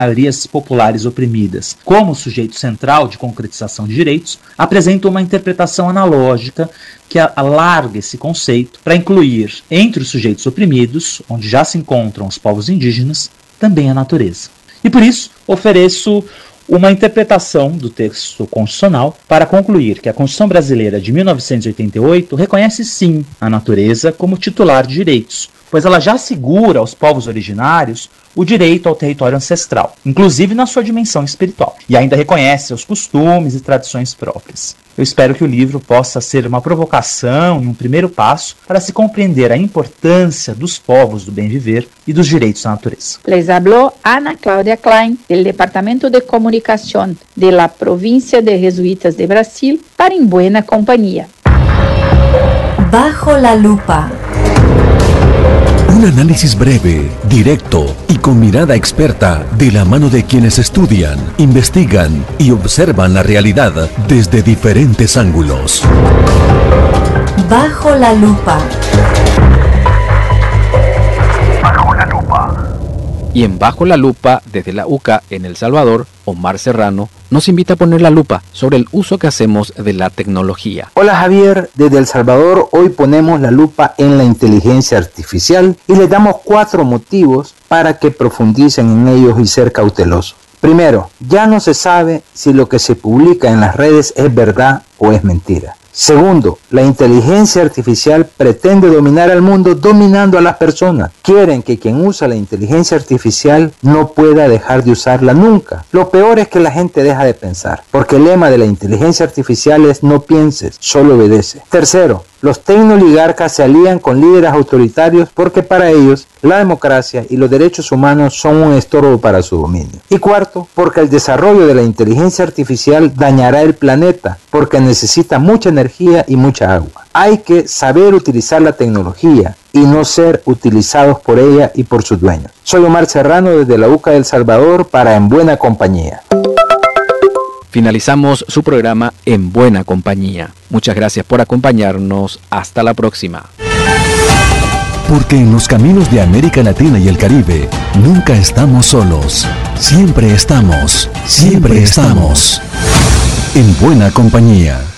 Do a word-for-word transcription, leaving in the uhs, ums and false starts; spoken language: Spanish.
minorias populares oprimidas como sujeito central de concretização de direitos, apresenta uma interpretação analógica que alarga esse conceito para incluir entre os sujeitos oprimidos, onde já se encontram os povos indígenas, também a natureza. E por isso ofereço uma interpretação do texto constitucional para concluir que a Constituição Brasileira de mil novecentos e oitenta e oito reconhece sim a natureza como titular de direitos, pois ela já assegura aos povos originários o direito ao território ancestral, inclusive na sua dimensão espiritual, e ainda reconhece seus costumes e tradições próprias. Eu espero que o livro possa ser uma provocação e um primeiro passo para se compreender a importância dos povos do bem-viver e dos direitos da natureza. Les habló Ana Cláudia Klein, del Departamento de Comunicación de la Provincia de Jesuitas de Brasil, para En Buena Compañía. Bajo la lupa. Un análisis breve, directo y con mirada experta de la mano de quienes estudian, investigan y observan la realidad desde diferentes ángulos. Bajo la lupa. Bajo la lupa. Y en Bajo la Lupa, desde la U C A en El Salvador, Omar Serrano nos invita a poner la lupa sobre el uso que hacemos de la tecnología. Hola Javier, desde El Salvador hoy ponemos la lupa en la inteligencia artificial y les damos cuatro motivos para que profundicen en ellos y ser cautelosos. Primero, ya no se sabe si lo que se publica en las redes es verdad o es mentira. Segundo, la inteligencia artificial pretende dominar al mundo dominando a las personas. Quieren que quien usa la inteligencia artificial no pueda dejar de usarla nunca. Lo peor es que la gente deja de pensar, porque el lema de la inteligencia artificial es no pienses, solo obedece. Tercero, los tecnoligarcas se alían con líderes autoritarios porque para ellos la democracia y los derechos humanos son un estorbo para su dominio. Y cuarto, porque el desarrollo de la inteligencia artificial dañará el planeta porque necesita mucha energía y mucha agua. Hay que saber utilizar la tecnología y no ser utilizados por ella y por sus dueños. Soy Omar Serrano desde la U C A de El Salvador para En Buena Compañía. Finalizamos su programa En Buena Compañía. Muchas gracias por acompañarnos. Hasta la próxima. Porque en los caminos de América Latina y el Caribe nunca estamos solos. Siempre estamos, siempre estamos en buena compañía.